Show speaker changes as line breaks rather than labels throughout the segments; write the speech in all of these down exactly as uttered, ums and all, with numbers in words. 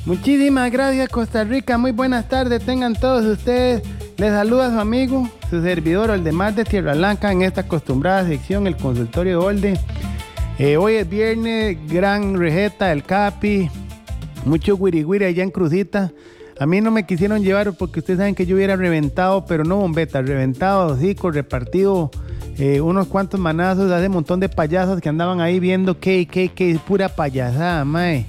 Muchísimas gracias, Costa Rica. Muy buenas tardes, tengan todos ustedes. Les saluda su amigo, su servidor, Oldemar de Tierra Blanca, en esta acostumbrada sección, el consultorio de Olde. Eh, hoy es viernes, gran rejeta del Capi, mucho guiri guiri allá en Crucita. A mí no me quisieron llevar porque ustedes saben que yo hubiera reventado, pero no bombeta, reventado, hocico, repartido eh, unos cuantos manazos a ese montón de payasos que andaban ahí viendo que, que, que pura payasada, mae.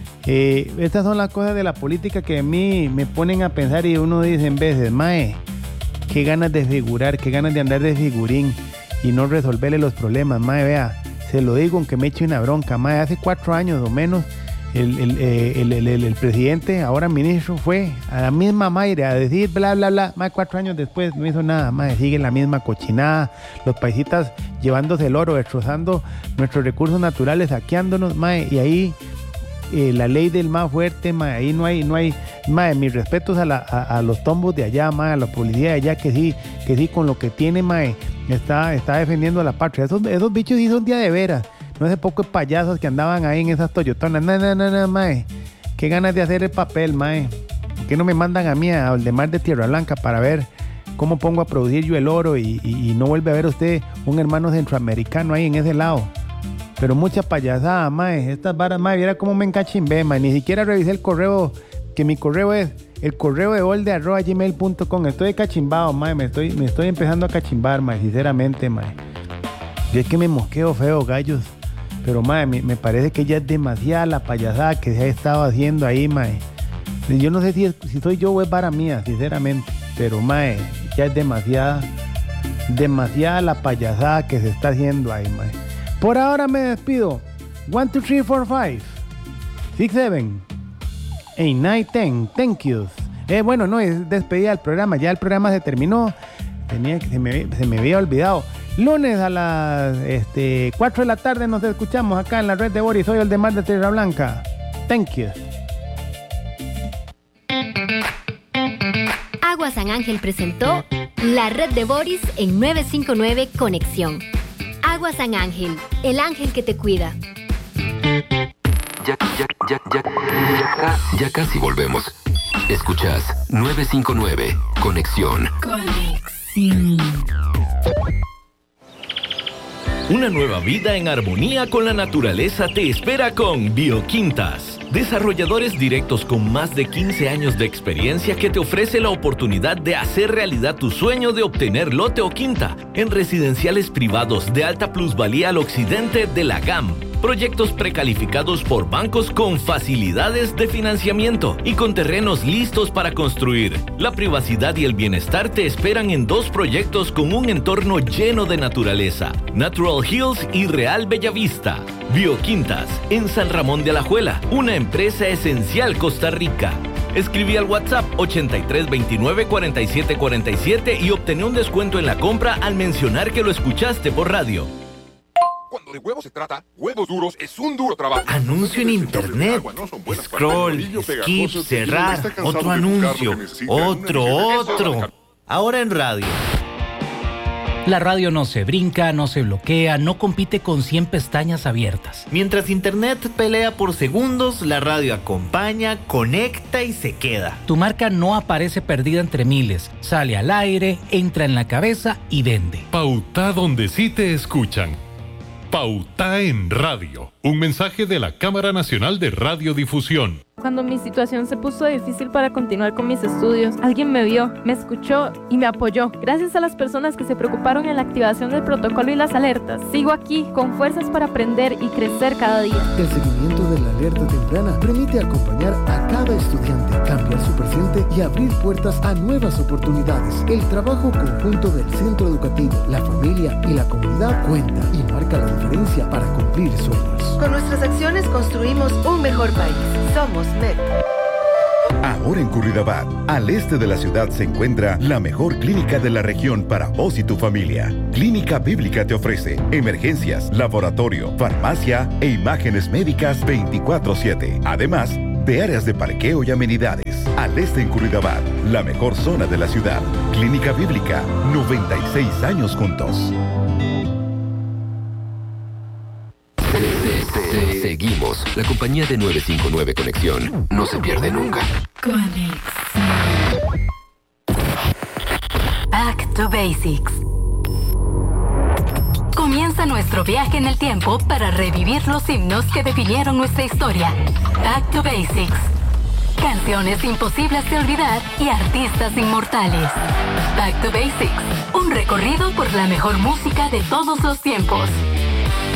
Eh, estas son las cosas de la política que a mí me ponen a pensar y uno dice en veces, mae, qué ganas de figurar, qué ganas de andar de figurín y no resolverle los problemas, mae, vea, se lo digo aunque me eche una bronca, mae, hace cuatro años o menos el, el, eh, el, el, el, el presidente, ahora ministro, fue a la misma Mayre a decir bla bla bla, mae, cuatro años después no hizo nada, mae, sigue la misma cochinada, los paisitas llevándose el oro, destrozando nuestros recursos naturales, saqueándonos, mae, y ahí Eh, la ley del más fuerte, mae, ahí no hay, no hay, mae, mis respetos a, la, a, a los tombos de allá, mae, a la policía de allá que sí, que sí, con lo que tiene, mae, está, está defendiendo a la patria. Esos, esos bichos sí son día de veras, no hace poco payasos que andaban ahí en esas toyotonas, no, no, no, no, mae, qué ganas de hacer el papel, mae, ¿por qué no me mandan a mí a Oldemar de Tierra Blanca para ver cómo pongo a producir yo el oro y, y, y no vuelve a ver usted un hermano centroamericano ahí en ese lado? Pero mucha payasada, mae. Estas varas, mae, viera cómo me encachimbé, mae. Ni siquiera revisé el correo, que mi correo es el correo de olde arroba gmail punto com. Estoy cachimbado, mae. Me estoy, me estoy empezando a cachimbar, mae, sinceramente, mae. Y es que me mosqueo feo, gallos. Pero, mae, me, me parece que ya es demasiada la payasada que se ha estado haciendo ahí, mae. Yo no sé si, es, si soy yo o es vara mía, sinceramente. Pero, mae, ya es demasiada, demasiada la payasada que se está haciendo ahí, mae. Por ahora me despido. one, two, three, four, five, six, seven, eight, nine, ten. Thank you. Eh, bueno, no, es despedida del programa. Ya el programa se terminó. Tenía que, se, me, se me había olvidado. Lunes a las este, cuatro de la tarde nos escuchamos acá en la red de Boris. Soy Oldemar de Tierra Blanca. Thank you.
Agua San Ángel presentó la red de Boris en novecientos cincuenta y nueve Conexión. Agua San Ángel, el ángel que te cuida.
Ya, ya, ya, ya, ya, ya casi volvemos. Escuchas novecientos cincuenta y nueve Conexión.
Conexión. Una nueva vida en armonía con la naturaleza te espera con Bioquintas. Desarrolladores directos con más de quince años de experiencia que te ofrece la oportunidad de hacer realidad tu sueño de obtener lote o quinta en residenciales privados de alta plusvalía al occidente de la G A M. Proyectos precalificados por bancos con facilidades de financiamiento y con terrenos listos para construir. La privacidad y el bienestar te esperan en dos proyectos con un entorno lleno de naturaleza: Natural Hills y Real Bellavista. Bioquintas, en San Ramón de Alajuela, una empresa esencial Costa Rica. Escribí al WhatsApp ochenta y tres veintinueve cuarenta y siete cuarenta y siete y obtené un descuento en la compra al mencionar que lo escuchaste por radio.
Cuando de huevos se trata, Huevos Duros es un duro trabajo.
Anuncio en internet. Scroll, skip, cerrar. Otro anuncio. Otro, otro. Ahora en radio.
La radio no se brinca, no se bloquea, no compite con cien pestañas abiertas.
Mientras internet pelea por segundos, la radio acompaña, conecta y se queda.
Tu marca no aparece perdida entre miles. Sale al aire, entra en la cabeza y vende.
Pauta donde sí te escuchan. Pauta en radio. Un mensaje de la Cámara Nacional de Radiodifusión.
Cuando mi situación se puso difícil para continuar con mis estudios, alguien me vio, me escuchó y me apoyó. Gracias a las personas que se preocuparon en la activación del protocolo y las alertas, sigo aquí con fuerzas para aprender y crecer cada día.
El seguimiento de la alerta temprana permite acompañar a cada estudiante, cambiar su presente y abrir puertas a nuevas oportunidades. El trabajo conjunto del centro educativo, la familia y la comunidad cuenta y marca la diferencia para cumplir sueños.
Con nuestras acciones construimos un mejor país. Somos M E D.
Ahora en Curridabat, al este de la ciudad, se encuentra la mejor clínica de la región para vos y tu familia. Clínica Bíblica te ofrece emergencias, laboratorio, farmacia e imágenes médicas veinticuatro siete. Además de áreas de parqueo y amenidades. Al este en Curridabat, la mejor zona de la ciudad. Clínica Bíblica, noventa y seis años juntos.
Seguimos La compañía de nueve cinco nueve Conexión no se pierde nunca.
Conexión. Back to Basics. Comienza nuestro viaje en el tiempo para revivir los himnos que definieron nuestra historia. Back to Basics. Canciones imposibles de olvidar y artistas inmortales. Back to Basics. Un recorrido por la mejor música de todos los tiempos.